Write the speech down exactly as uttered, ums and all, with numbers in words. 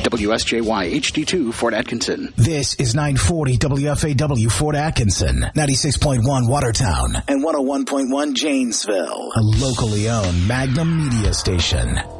W S J Y H D two, Fort Atkinson. This is nine forty W F A W, Fort Atkinson, ninety-six point one Watertown, and one oh one point one Janesville. A locally owned Magnum media station.